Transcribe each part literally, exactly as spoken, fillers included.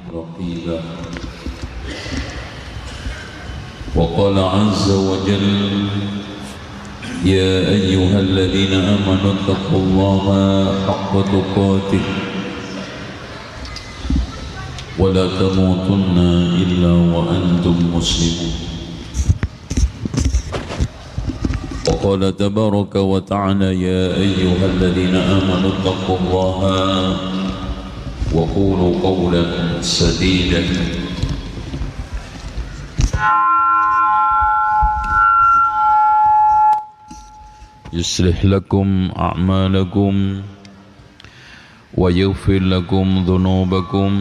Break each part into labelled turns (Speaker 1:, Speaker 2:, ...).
Speaker 1: رقيبا وقال عز وجل يا أيها الذين آمنوا اتقوا الله حق تقاته ولا تموتن إلا وأنتم مسلمون وقال تبارك وتعالى يا أيها الذين آمنوا اتقوا الله وقولوا قولا سديدا يصلح لكم أعمالكم ويغفر لكم ذنوبكم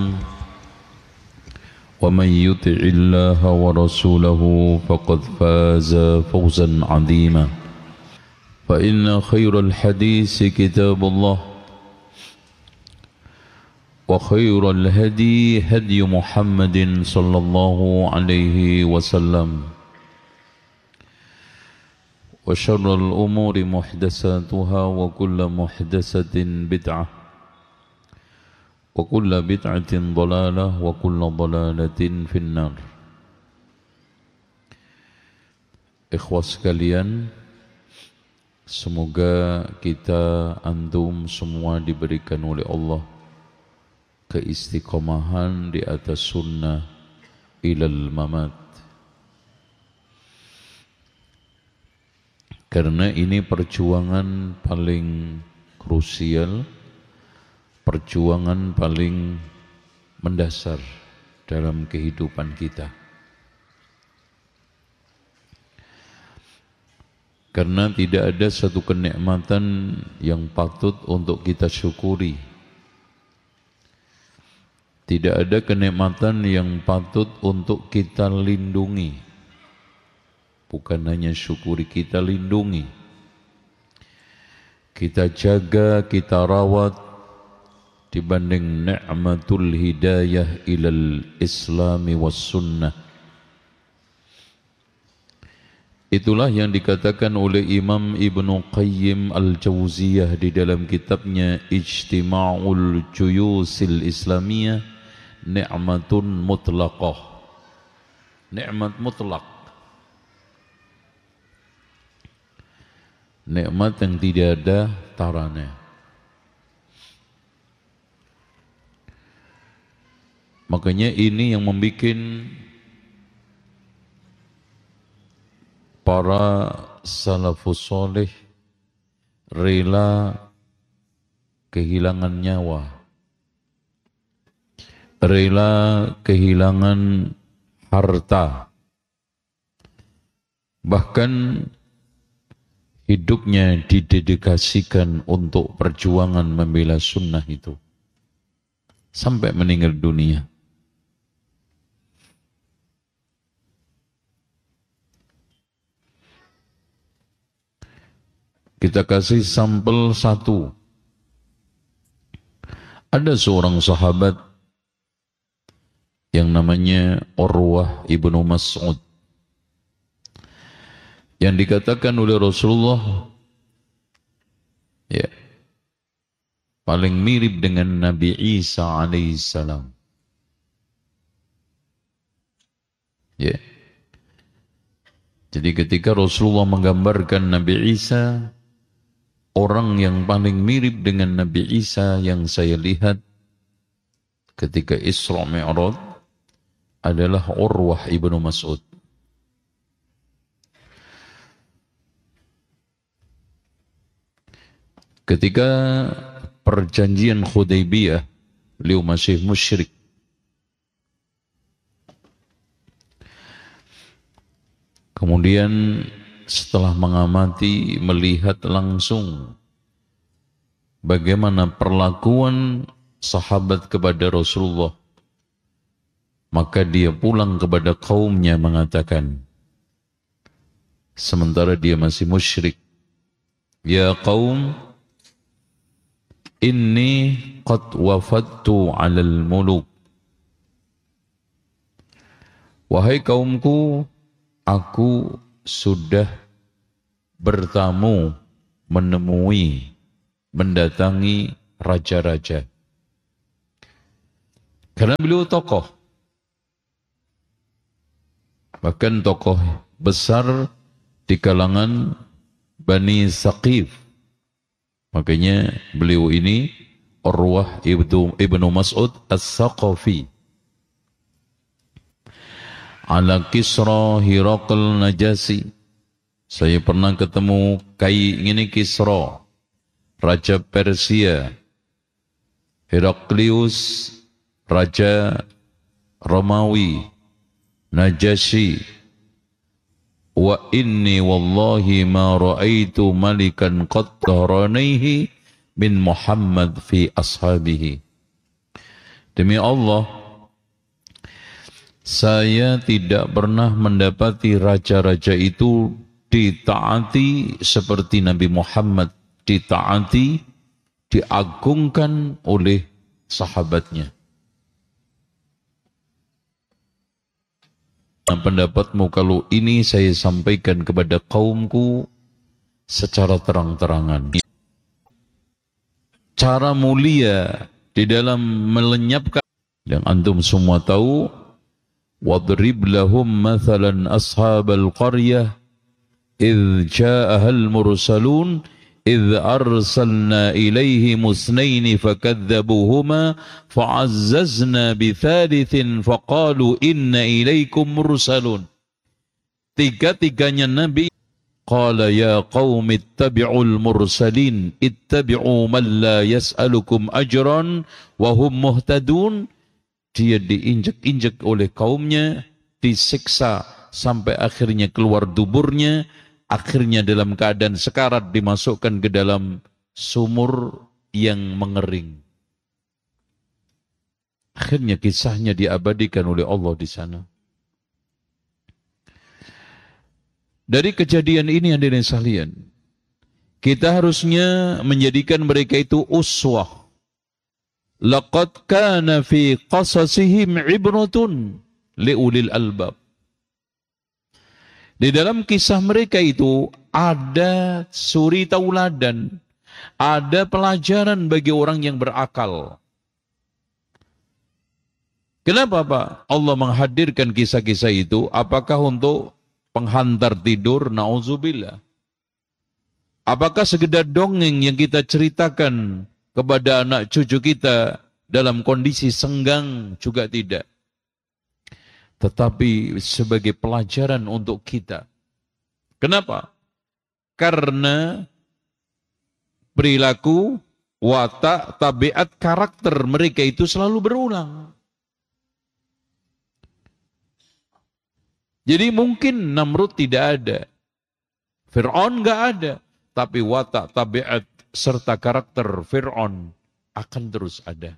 Speaker 1: ومن يطع الله ورسوله فقد فاز فوزا عظيما فإن خير الحديث كتاب الله وخير الهدي هدي محمد صلى الله عليه وسلم وشر الأمور محدثاتها وكل محدثة بدعة وكل بدعة ضلالة وكل ضلالة في النار. Ikhwah sekalian, semoga kita antum semua diberikan oleh Allah keistiqomahan di atas sunnah ilal mamat. Karena ini perjuangan paling krusial, perjuangan paling mendasar dalam kehidupan kita. Karena tidak ada satu kenikmatan yang patut untuk kita syukuri. Tidak ada kenikmatan yang patut untuk kita lindungi. Bukan hanya syukuri, kita lindungi, kita jaga, kita rawat dibanding ni'matul hidayah ilal islami was sunnah. Itulah yang dikatakan oleh Imam Ibnu Qayyim Al-Jauziyah di dalam kitabnya Ijtima'ul Juyusil Islamiyah, ni'matun mutlaqah. Nikmat mutlak. Nikmat yang tidak ada taranya. Makanya ini yang membuat para salafus soleh rela kehilangan nyawa, rela kehilangan harta, bahkan hidupnya didedikasikan untuk perjuangan membela sunnah itu sampai meninggal dunia. Kita kasih sampel satu. Ada seorang sahabat yang namanya Urwah ibnu Mas'ud, yang dikatakan oleh Rasulullah ya, paling mirip dengan Nabi Isa alaihissalam. Ya. Jadi ketika Rasulullah menggambarkan Nabi Isa, orang yang paling mirip dengan Nabi Isa yang saya lihat ketika Isra Mi'raj adalah Urwah ibnu Mas'ud. Ketika perjanjian Hudaybiyah, beliau masih musyrik. Kemudian setelah mengamati, melihat langsung bagaimana perlakuan sahabat kepada Rasulullah, maka dia pulang kepada kaumnya mengatakan, sementara dia masih musyrik, ya qaum, inni qad wafattu alal muluk. Wahai kaumku, aku sudah bertamu, menemui, mendatangi raja-raja. Karena beliau tokoh. Bahkan tokoh besar di kalangan Bani Saqif. Makanya beliau ini Urwah ibnu, ibnu Mas'ud As-Saqafi. Ala Kisra Hiraqal Najasi. Saya pernah ketemu kai ini Kisra, Raja Persia, Heraklius, Raja Romawi, Najasyi. Wa inni wallahi ma ra'aitu malikan qad dharanaihi min Muhammad fi ashabihi. Demi Allah, saya tidak pernah mendapati raja-raja itu ditaati seperti Nabi Muhammad ditaati, diagungkan oleh sahabatnya. Pendapatmu kalau ini saya sampaikan kepada kaumku secara terang-terangan. Cara mulia di dalam melenyapkan, yang antum semua tahu, wadrib lahum mathalan ashabal qaryah idh ja'ahal mursalun idh arsalna ilaihi musnaini fakadzabuhuma fa'azzazna bithalithin faqalu inna ilaikum mursalun. Tiga-tiganya Nabi qala ya qaumi ittabi'ul mursalin ittabi'u man la yas'alukum ajran wa hum muhtadun. Dia diinjek-injek oleh kaumnya, disiksa sampai akhirnya keluar duburnya. Akhirnya dalam keadaan sekarat dimasukkan ke dalam sumur yang mengering. Akhirnya kisahnya diabadikan oleh Allah di sana. Dari kejadian ini yang hadirin sekalian, kita harusnya menjadikan mereka itu uswah. Laqad kana fi qasasihim ibratun liulil albab. Di dalam kisah mereka itu ada suri tauladan, ada pelajaran bagi orang yang berakal. Kenapa Pak Allah menghadirkan kisah-kisah itu? Apakah untuk penghantar tidur? Na'udzubillah. Apakah sekedar dongeng yang kita ceritakan kepada anak cucu kita dalam kondisi senggang? Juga tidak. Tetapi sebagai pelajaran untuk kita. Kenapa? Karena perilaku, watak, tabiat, karakter mereka itu selalu berulang. Jadi mungkin Namrud tidak ada, Fir'aun nggak ada, tapi watak, tabiat, serta karakter Fir'aun akan terus ada.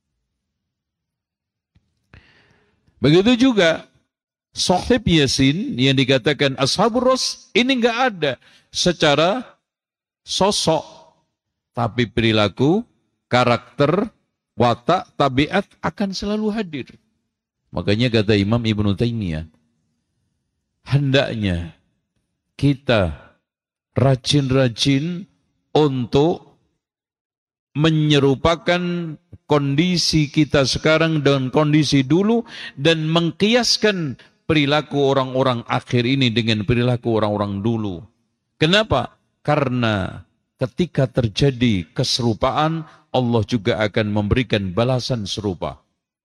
Speaker 1: Begitu juga Sahib Yasin yang dikatakan Ashabur Ras, ini enggak ada secara sosok, tapi perilaku, karakter, watak, tabiat akan selalu hadir. Makanya kata Imam Ibnu Taimiyah, hendaknya kita rajin-rajin untuk menyerupakan kondisi kita sekarang dengan kondisi dulu dan mengkiaskan perilaku orang-orang akhir ini dengan perilaku orang-orang dulu. Kenapa? Karena ketika terjadi keserupaan, Allah juga akan memberikan balasan serupa.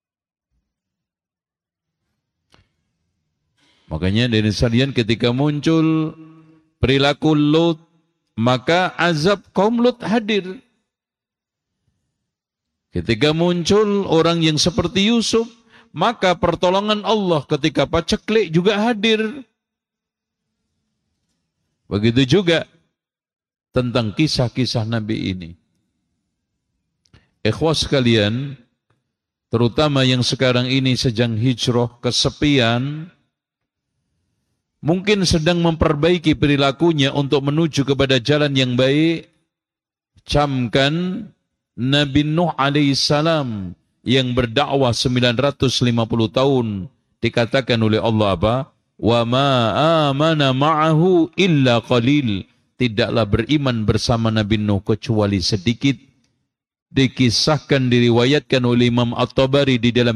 Speaker 1: Makanya dari sekalian ketika muncul perilaku Lut, maka azab kaum Lut hadir. Ketika muncul orang yang seperti Yusuf, maka pertolongan Allah ketika paceklik juga hadir. Begitu juga tentang kisah-kisah Nabi ini. Ikhwas sekalian, terutama yang sekarang ini sedang hijrah, kesepian, mungkin sedang memperbaiki perilakunya untuk menuju kepada jalan yang baik, camkan Nabi Nuh alaihissalam yang berdakwah sembilan ratus lima puluh tahun, dikatakan oleh Allah apa? Wa ma amana ma'ahu illa qalil. Tidaklah beriman bersama Nabi Nuh kecuali sedikit. Dikisahkan, diriwayatkan oleh Imam At-Tabari di dalam